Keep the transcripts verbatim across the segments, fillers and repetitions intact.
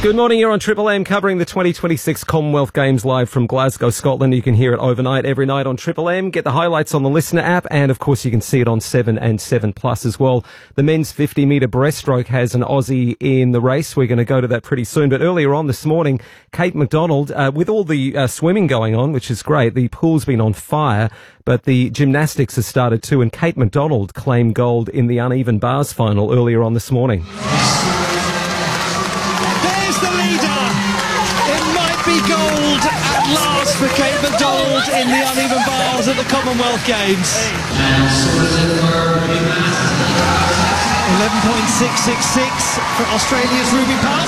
Good morning, you're on Triple M covering the twenty twenty-six Commonwealth Games live from Glasgow, Scotland. You can hear it overnight, every night on Triple M. Get the highlights on the Listener app, and of course you can see it on seven and seven plus as well. The men's fifty metre breaststroke has an Aussie in the race. We're going to go to that pretty soon. But earlier on this morning, Kate McDonald, uh, with all the uh, swimming going on, which is great, the pool's been on fire, but the gymnastics has started too, and Kate McDonald claimed gold in the uneven bars final earlier on this morning. Gold at last for Kate McDonald in the uneven bars at the Commonwealth Games. eleven point six six six for Australia's Ruby Pass.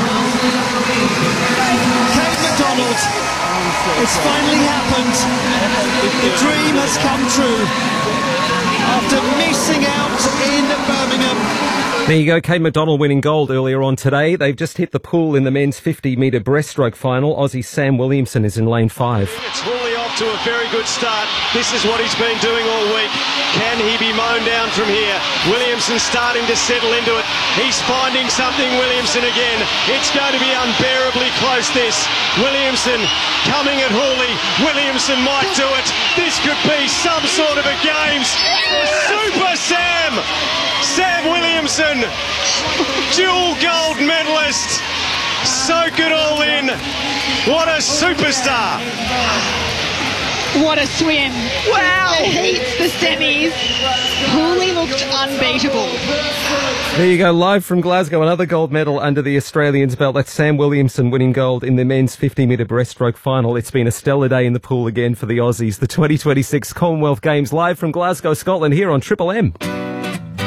Kate McDonald, it's finally happened. The dream has come true after missing out in Birmingham. There you go, Kate McDonald winning gold earlier on today. They've just hit the pool in the men's fifty metre breaststroke final. Aussie Sam Williamson is in lane five. It's Hawley off to a very good start. This is what he's been doing all week. Can he be mown down from here? Williamson starting to settle into it. He's finding something, Williamson again. It's going to be unbearably close, this. Williamson coming at Hawley. Williamson might do it. This could be some sort of a games. Super Sam! Sam Williamson, dual gold medalist. Soak it all in. What a superstar. What a swim. Wow. The heats, the semis. Hawley looked unbeatable. There you go, live from Glasgow, another gold medal under the Australians' belt. That's Sam Williamson winning gold in the men's fifty metre breaststroke final. It's been a stellar day in the pool again for the Aussies. The twenty twenty-six Commonwealth Games live from Glasgow, Scotland, here on Triple M.